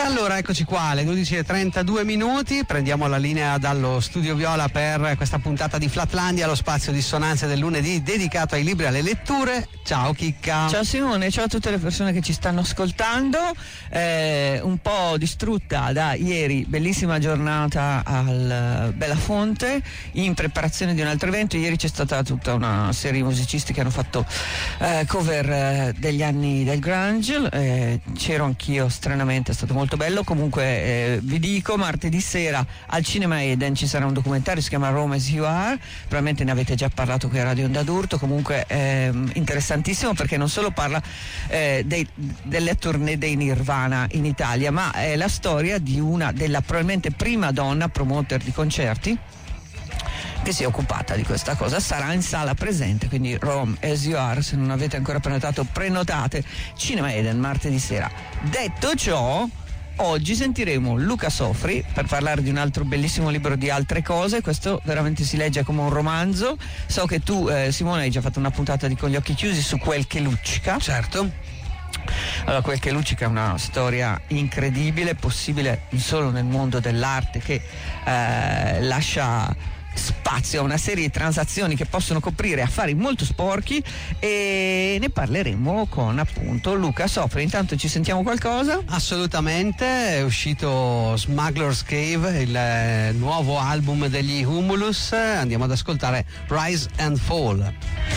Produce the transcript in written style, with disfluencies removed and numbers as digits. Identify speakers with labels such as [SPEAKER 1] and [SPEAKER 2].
[SPEAKER 1] allora eccoci qua, alle 12:32, prendiamo la linea dallo Studio Viola per questa puntata di Flatlandia, lo spazio di dissonanze del lunedì dedicato ai libri e alle letture. Ciao Chicca.
[SPEAKER 2] Ciao Simone, ciao a tutte le persone che ci stanno ascoltando. Un po' distrutta da ieri, bellissima giornata al Belafonte in preparazione di un altro evento. Ieri c'è stata tutta una serie di musicisti che hanno fatto cover degli anni del grunge, c'ero anch'io stranamente, è stato molto bello. Comunque vi dico, martedì sera al Cinema Eden ci sarà un documentario, si chiama Rome as You Are, probabilmente ne avete già parlato qui a Radio Onda d'Urto. Comunque interessantissimo, perché non solo parla delle tournée dei Nirvana in Italia, ma è la storia di una della probabilmente prima donna promoter di concerti che si è occupata di questa cosa. Sarà in sala presente, quindi Rome as You Are, se non avete ancora prenotate, Cinema Eden martedì sera. Detto ciò, oggi sentiremo Luca Sofri per parlare di un altro bellissimo libro di altre cose. Questo veramente si legge come un romanzo. So che tu, Simone, hai già fatto una puntata di Con gli occhi chiusi su Quel che luccica.
[SPEAKER 1] Certo.
[SPEAKER 2] Allora, Quel che luccica è una storia incredibile, possibile solo nel mondo dell'arte, che lascia spazio a una serie di transazioni che possono coprire affari molto sporchi, e ne parleremo con appunto Luca Sofri. Intanto ci sentiamo qualcosa?
[SPEAKER 1] Assolutamente, è uscito Smuggler's Cave, il nuovo album degli Humulus. Andiamo ad ascoltare Rise and Fall.